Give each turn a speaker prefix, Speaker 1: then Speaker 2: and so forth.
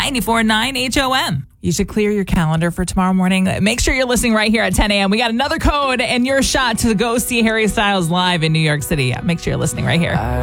Speaker 1: 94.9 HOM. You should clear your calendar for tomorrow morning. Make sure you're listening right here at 10 a.m. We got another code and your shot to go see Harry Styles live in New York City. Make sure you're listening right here.